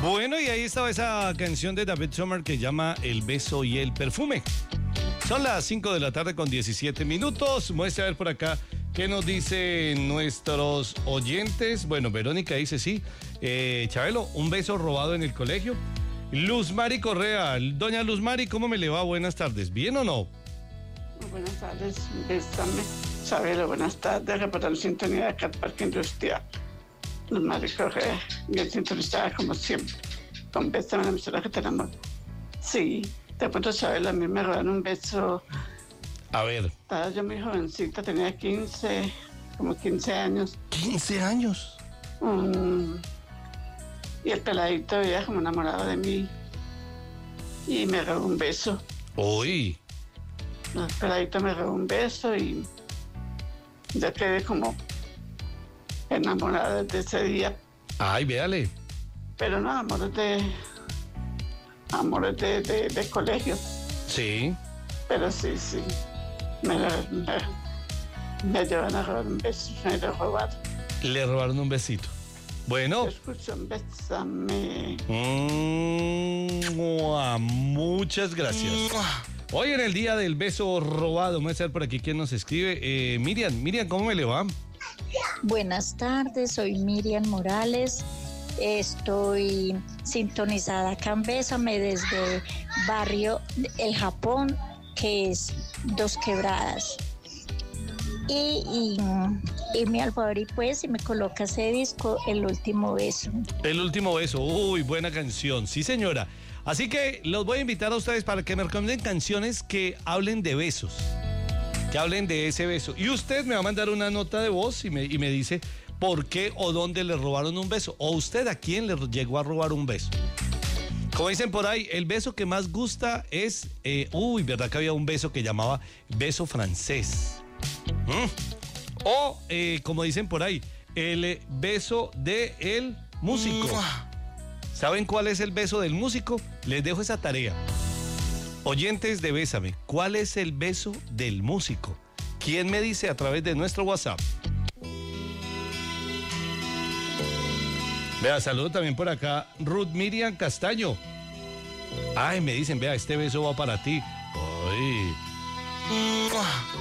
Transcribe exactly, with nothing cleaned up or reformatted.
Bueno, y ahí estaba esa canción de David Sommer que llama El beso y el perfume. Son las cinco de la tarde con diecisiete minutos. Muestra a ver por acá qué nos dicen nuestros oyentes. Bueno, Verónica dice sí. Eh, Chabelo, un beso robado en el colegio. Luz Mari Correa. Doña Luz Mari, ¿cómo me le va? Buenas tardes. ¿Bien o no? Buenas tardes, bésame. Chabelo, buenas tardes. Reportando sintonía de acá al Parque Industrial. Luz Mari Correa, bien sintonizada como siempre. Con Bésame, la emisora que tenemos. Sí, de pronto, Chabelo, a mí me robaron un beso. A ver. Estaba yo muy jovencita, tenía quince, como quince años. ¿quince años? Um, y el peladito veía como enamorado de mí. Y me robó un beso. Uy. El peladito me robó un beso y ya quedé como enamorada desde ese día. Ay, véale. Pero no, amores de... Amores de, de, de colegio. Sí. Pero sí, sí. Me, me, me llevan a robar un beso. Me lo robaron. Le robaron un besito. Bueno. Escucha, bésame. Mm, mua, muchas gracias. Hoy en el día del beso robado, vamos a ver por aquí quién nos escribe. Eh, Miriam, Miriam, ¿cómo me le va? Buenas tardes, soy Miriam Morales. Estoy sintonizada acá en Bésame desde barrio El Japón, que es Dos Quebradas. Y, y, y mi alfaberi, pues, y me coloca ese disco, El Último Beso. El Último Beso, uy, buena canción, sí señora. Así que los voy a invitar a ustedes para que me recomienden canciones que hablen de besos, que hablen de ese beso. Y usted me va a mandar una nota de voz y me, y me dice por qué o dónde le robaron un beso. O usted a quién le llegó a robar un beso. Como dicen por ahí, el beso que más gusta es, eh, uy, ¿verdad que había un beso que llamaba beso francés? ¿Mm? O, eh, como dicen por ahí, el beso del músico. ¿Saben cuál es el beso del músico? Les dejo esa tarea. Oyentes de Bésame, ¿cuál es el beso del músico? ¿Quién me dice a través de nuestro WhatsApp? Vea, saludo también por acá Ruth Miriam Castaño. Ay, me dicen, vea, este beso va para ti. Ay.